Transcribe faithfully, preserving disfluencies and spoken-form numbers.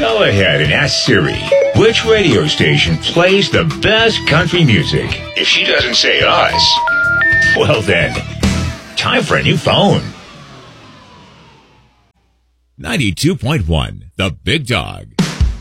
Go ahead and ask Siri, which radio station plays the best country music? If she doesn't say us, well then, time for a new phone. ninety-two point one, The Big Dog.